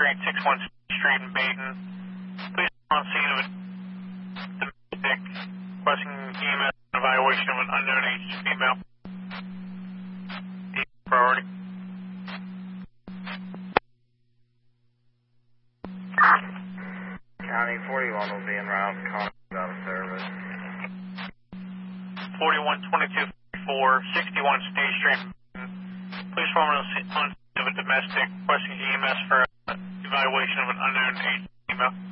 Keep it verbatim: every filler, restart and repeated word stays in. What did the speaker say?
Street, six one Street in Baden. Please on scene of a domestic requesting E M S evaluation of an unknown age female. Priority. County forty-one will be en route, calling out of service. forty-one twenty-two forty-four, sixty-one State Street. Please form on scene of a domestic requesting E M S for evaluation of an unknown age female.